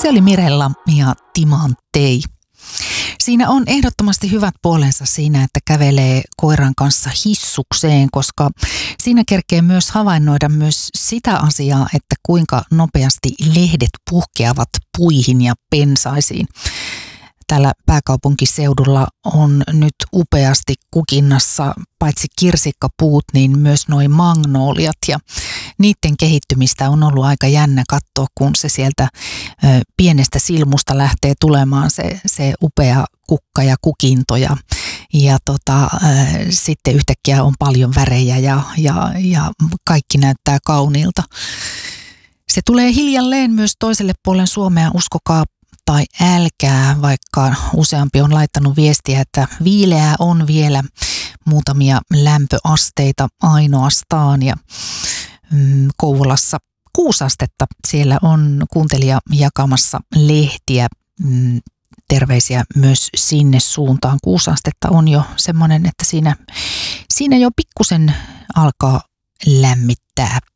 Se oli Mirella ja Timantei. Siinä on ehdottomasti hyvät puolensa siinä, että kävelee koiran kanssa hissukseen, koska siinä kerkee myös havainnoida myös sitä asiaa, että kuinka nopeasti lehdet puhkeavat puihin ja pensaisiin. Täällä pääkaupunkiseudulla on nyt upeasti kukinnassa paitsi kirsikkapuut, niin myös noi magnoliat ja niiden kehittymistä on ollut aika jännä katsoa, kun se sieltä pienestä silmusta lähtee tulemaan se upea kukka ja kukinto ja sitten yhtäkkiä on paljon värejä ja kaikki näyttää kauniilta. Se tulee hiljalleen myös toiselle puolen Suomea, uskokaa tai älkää, vaikka useampi on laittanut viestiä, että viileää on vielä muutamia lämpöasteita ainoastaan ja Kouvolassa 6 astetta. Siellä on kuuntelija jakamassa lehtiä. Terveisiä myös sinne suuntaan. 6 astetta on jo semmoinen, että siinä jo pikkusen alkaa lämmittää.